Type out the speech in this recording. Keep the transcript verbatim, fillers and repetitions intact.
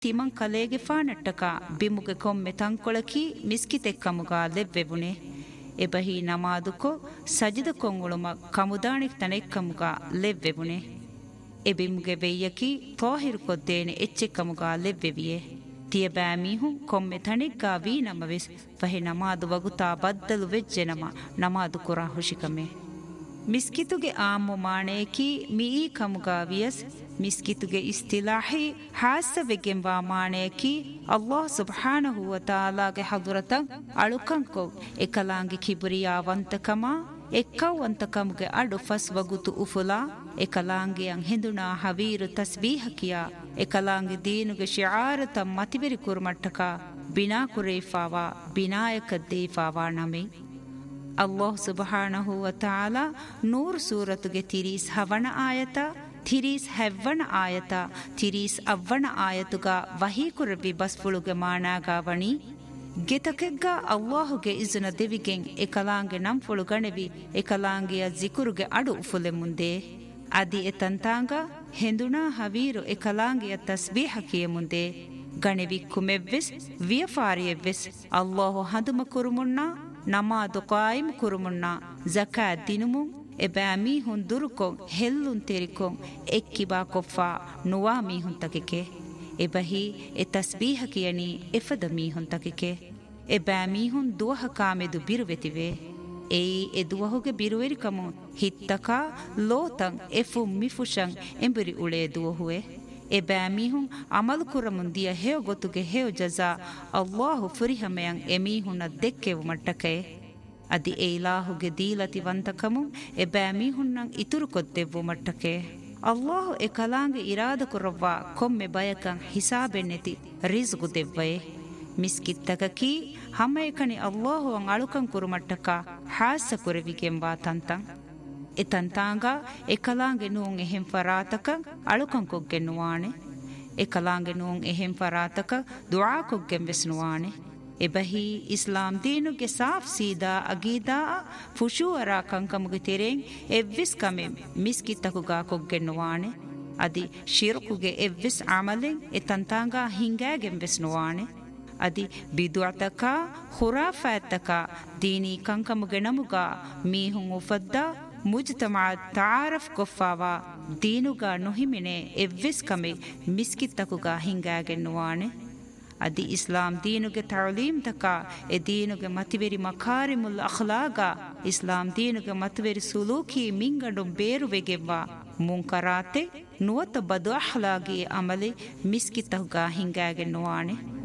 ತಿಮಂ ಕಲೆಗೆ ಫಾನಟ್ಟಕ ಬಿಮುಗೆ ಕೊಮ್ಮೆ ತಂಕೊಳಕಿ ಮಿಸ್ಕಿತೆಕ್ಕಮುಗ ಲೆವ್ವೆವುನೆ ಎಬಹಿ ನಮಾದುಕೊ ಸಜಿದ ಕೊಂಗುಳುಮ ಕಮುದಾಣಿಕ್ ತನೆಕ್ಕಮುಗ ಲೆವ್ವೆವುನೆ ಎಬಿಮುಗೆ ಬೆಯ್ಯಕಿ ತೋಹಿರು ಕೊದ್ದೇನೆ ಎಚ್ಚೆಕ್ಕಮುಗ ಲೆವ್ವೆವಿಯೆ ತಿಯ ಬ್ಯಾಮೀಹು ಕೊಮ್ಮೆ ತಣಿಗ್ಗಾ ವೀ ನಮವೆಸ್ ವಹೆ ನಮಾದು ವಗುತಾ ಬದ್ದಲು ವೆಜ್ಜೆ ನಮ ನಮಾದು ಕುರಾ ಹುಷಿಕಮೆ ಮಿಸ್ಕಿತುಗೆ ಆಮು ಮಾಣೇಕಿ ಮೀ ಕಮುಗಾ ವಿಯಸ್ ಮಿಸ್ಕಿತುಗೆ ಇಸ್ತಿಲಾಹಿ ಹಾಸವೆಗೆಂಬ ಮಾಣೇಕಿ ಅಲ್ಲಾಹ್ ಸುಬ್ಹಾನಹು ವ ತಾಲಾಗೆ ಹದುರತಂ ಅಳುಕಂಕೊ ಎಕಲಾಂಗಿ ಕಿಬುರಿಯಾವಂತಕಮ ಎಕ್ಕವಂತಕಮುಗೆ ಅಡು ಫಸ್ ವಗುತು ಉಫುಲಾ ಎಕಲಾಂಗಿಯಂ ಹಿಂದುನಾ ಹವೀರು ತಸ್ಬೀಹಕಿಯ ಎಕಲಾಂಗಿ ದೀನುಗೆ ಶಿಆರ ತಂ ಮತಿಬೆರಿ ಕುರುಮಟ್ಟಕ ಬಿನಾ ಕುರೇಫಾವಾ ಬಿನಾಯಕ ದೇಫಾವಾ ನಮೆ ಅಲ್ಲಾಹ್ ಸುಬ್ಹಾನಹು ವ ತಾಲಾ ನೂರ್ ಸೂರತುಗೆ ತಿರೀಸ್ ಹವಣ ಆಯತ ತಿರೀಸ್ ಹೆವ್ವಣ ಆಯತ ತಿರೀಸ್ ಅವ್ವಣ ಆಯತುಗ ವಹೀಕುರವಿ ಬಸ್ಫುಳುಗೆ ಮಾಣಾಗಾವಣಿ ಗೆತಕೆಗ್ಗ ಅಲ್ಲಾಹುಗೆ ಇಜುನ ದೆವಿಗೆಂ ಎಕಲಾಂಗೆ ನಂಫುಳು ಗಣೆವಿ ಎಕಲಾಂಗಿಯ ಜಿಕುರುಗೆ ಅಡು ಉಫುಲೆ ಮುಂದೆ ಅದಿ ಎತಂತಾಂಗ ಹೆಂದುನಾ ಹವೀರು ಎಕಲಾಂಗಿಯ ತಸ್ಬೀಹಕಿಯ ಮುಂದೆ ಗಣೆವಿ ಕುಮೆವ್ವೆಸ್ ವಿಯಫಾರಿಯವ್ವೆಸ್ ಅಲ್ಲಾಹು ಹದುಮ ಕುರುಮುಣ್ಣ ನಮಾದು ಕಾಯಿಮ್ ಕುರುಮುಣ್ಣ ಜಕಾ ದಿನುಮು ಎಬ್ಯಾಮಿ ಹುನ್ ದುರುಕೊಂ ಹೆಲ್ಲುನ್ ತೆರಿಕೊಂ ಎಕ್ಕಿಬಾ ಕೊಫ್ಫಾ ನುವಾ ಮೀಹುನ್ ತಕೆಕೆ ಎಬಹಿ ಎ ತಸ್ಬೀಹಕಿಯನಿ ಎಫದ ಮೀಹುನ್ ತಕೆಕೆ ಎಬ್ಯಾಮಿ ಹುನ್ ದುವಹ ಕಾಮೆದು ಬಿರುವೆತಿವೆ ಏಯಿ ಎ ದುವಹುಗೆ ಬಿರುವೆರಿಕಮು ಹಿತ್ತಕ ಲೋತಂ ಎಫು ಮಿಫುಶಂ ಎಂಬುರಿ ಉಳೆ ದುವಹುವೆ ಎಬ್ಯಾಮೀಹುನ್ ಅಮಲು ಕುರಮುಂದಿಯ ಹೇವ ಗೊತ್ತುಗೆ ಹೇವ ಜಜಾ ಅಲ್ಲಾಹು ಫುರಿಹಮೆಯಂ ಎಮೀಹುನ ದೆಕ್ಕೆವು ಮಟ್ಟಕೆ ಅದಿ ಏಲಾಹುಗೆ ದೀಲತಿ ವಂತಕಮು ಎಬ್ಯಾಮೀಹುನ್ನಂ ಇತುರು ಕೊದ್ದೆವು ಮಟ್ಟಕೆ ಅಲ್ಲಾಹು ಎ ಕಲಾಂಗೆ ಇರಾದ ಕುರವ್ವ ಕೊಮ್ಮೆ ಬಯಕಂ ಹಿಸಾಬೆನ್ನೆತಿ ರಿಜ್ಗು ದೆವ್ವಯೆ ಮಿಸ್ಕಿತ್ತಕಕಿ ಹಮ್ಮೆಯಕಣಿ ಅಲ್ಲಾಹು ಅಂ ಅಳುಕಂ ಕುರುಮಟ್ಟಕ ಹಾಸ ಕುರವಿಗೆಂಬ ತಂತಂ ಎತಂತಾಂಗ ಎಕಲಾಂಗೆ ನೂಂ ಎಹೆಂ ಫರಾತಕ ಅಳುಕಂ ಕೊಗ್ಗೆನ್ನುವಾಣೆ ಎಕಲಾಂಗೆ ನೂಂ ಎಹೆಂ ಫರಾತಕ ದುಆ ಕೊಗ್ಗೆಂ ವೆಸ್ನುವಾಣೆ ಎಬಹಿ ಇಸ್ಲಾಂ ದೀನುಗೆ ಸಾಫ್ ಸೀದಾ ಅಗೀದಾ ಫುಶೂಅರಾ ಕಂಕಮುಗೆ ತೆರೆಂ ಎವ್ವಿಸ್ ಕಮೆ ಮಿಸ್ಕಿತ್ತಕುಗಾ ಕೊಗ್ಗೆನ್ನುವಾಣೆ ಅದಿ ಶಿರ್ಕುಗೆ ಎವ್ವಿಸ್ ಅಮಲೆಂ ಎತಂತಾಂಗ ಹಿಂಗಾಗೆಂ ವೆಸ್ನುವಾಣೆ ಅದಿ ಬಿದುಅತಕ ಖುರಾಫಾತಕ ದೀನಿ ಕಂಕಮುಗೆ ನಮುಗ ಮೀಹುಂ ಉಫದ್ದಾ ಮುಜ್ತಮಾ ತಾರಫ್ ಕೊಫಾವಾ ದೀನುಗ ನುಹಿಮಿನೆ ಎವ್ವಿಸ್ ಕಮೆ ಮಿಸ್ಕಿತ್ತಕುಗ ಹಿಂಗಾಗೆನ್ನುವಾಣೆ ಅದಿ ಇಸ್ಲಾಂ ದೀನುಗೆ ತಅಲೀಮ್ ತಕ ಎ ದೀನುಗೆ ಮತಿವೆರಿ ಮಕಾರಿಮುಲ್ ಅಖ್ಲಾಗ ಇಸ್ಲಾಂ ದೀನುಗೆ ಮತಿವೆರಿ ಸುಲೂಕಿ ಮಿಂಗಂಡು ಬೇರುವೆಗೆವ್ವ ಮುಂಕರಾತೆ ನುವತ ಬದು ಅಖ್ಲಾಗಿ ಅಮಲೆ ಮಿಸ್ಕಿತ್ತಕುಗ ಹಿಂಗಾಗೆನ್ನುವಾಣೆ